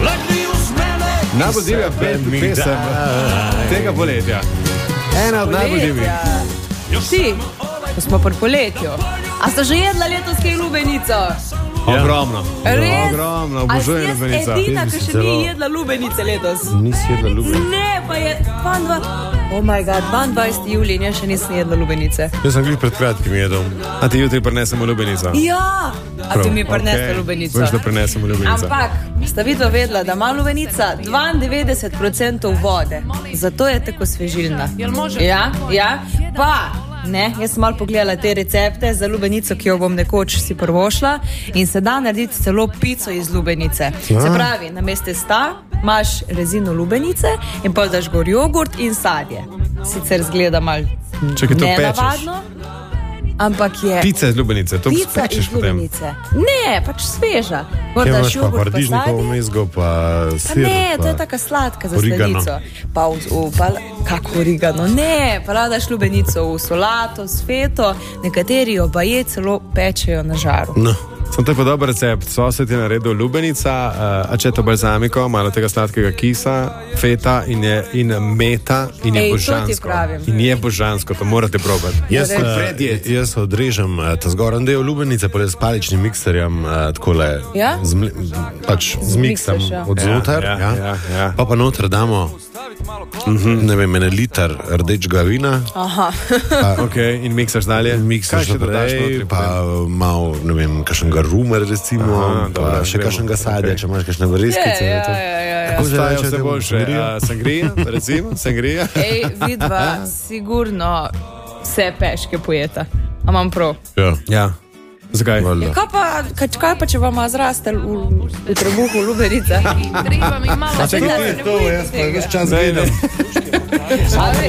Najbolj divja pesem tega poletja. Ena od najbolj divjih. Ti, ko smo pri poletju. A ste že jedla letos kaj lubenico? Ogromno. Res? Ogromno, obožujem lubenico. A si edina, ki še ni jedla lubenice letos? Nisi jedla lubenice? Ne, pa je 22. julij in jaz še nisem jedla lubenice. Jaz sem glih pred kratkim jedel. A ti jutri prinesemo lubenico? Ja, a ti mi prinesete lubenico. Veš, da prinesemo lubenico. Ampak, sta vidva vedela, da ima lubenica 92% vode. Zato je tako svežilna. Ja, pa... Ne, jaz sem malo pogledala te recepte za lubenico, ki jo bom nekoč si prvošla in se da narediti celo pico iz lubenice. Se pravi, namesto testa imaš rezino lubenice in pa daš gor jogurt in sadje. Sicer zgleda malo nenavadno, ampak je... Pica iz lubenice, to pica spečeš iz lubenice. Ne, pač sveža. Gor daš jogurt pa paradižnikovo sadje. mezgo, pa sir. Ne, to je taka sladka za sladico. Pa kako origano? Ne, pa daš lubenico v solato, s feto, nekateri jo baje celo pečejo na žaru. No. Sem to je pa dober recept. Sosed je naredil lubenica, aceto balsamico, malo tega sladkega kisa, feta in meta in je božansko. In je božansko, to morate probati. Jaz odrežem ta zgoran del lubenice, pa s paličnim mikserjem, takole, Ja? pač zmiksam Mikseš, ja. od znotraj, Ja. pa noter damo, ne vem, 1 liter rdečega vina, Aha. Ok, in miksaš dalje. miksaš Kaj še dodaš naprej, notri? pa malo, ne vem, kakšnega rumer recimo, Aha, pa dobro, še gremo. kakšnega sadja, Ok. če imaš kakšne vreskice. Ja. Kako že Postaja reče vse temu? boljše. Sangrija, recimo, sangrija. Ej, vidva sigurno vse peške pojeta. A imam prav? Ja. Zakaj? Valjda. Kaj pa, če vam zraste v trebuhu lubenice? Čakaj, to, jaz pa ves čas gledam. A veš,